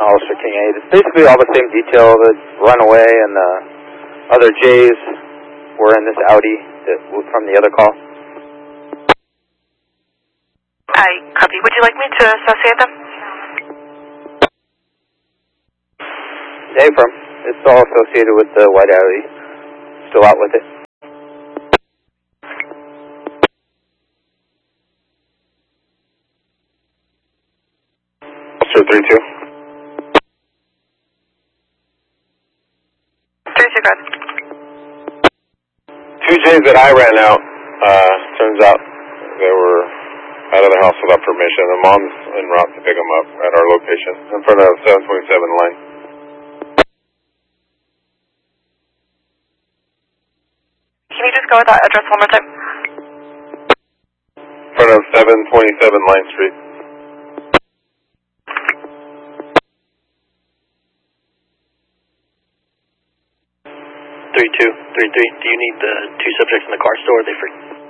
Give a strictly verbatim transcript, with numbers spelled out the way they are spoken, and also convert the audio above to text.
Officer King eight. It's basically all the same detail. The runaway and the other J's were in this Audi that, from the other call. I copy. Would you like me to associate them? Yeah, from. It's all associated with the white Audi. Still out with it. Officer three two. three two, go ahead. Two J's that I ran out, uh, turns out they were out of the house without permission. The mom's en route to pick them up at our location in front of seven twenty-seven line. Can you just go with that address one more time? In front of seven twenty-seven Line Street. three two, three three, do you need the two subjects in the car still, or are they free?